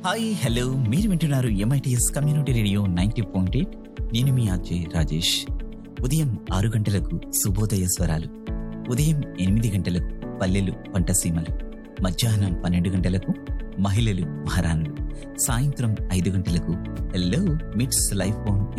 Hi hello మీరు వింటున్నారు MITS community radio 90.8. నేను మీ అజయ్ రాజేష్. ఉదయం 6 గంటలకు శుభోదయ స్వరాలు, ఉదయం 8 గంటలకు పల్లెలు పంటసీమలు, మధ్యాహ్నం 12 గంటలకు మహిళలు మహారాణులు, సాయంత్రం 5 గంటలకు హలో మిట్స్ లైఫ్ ఆన్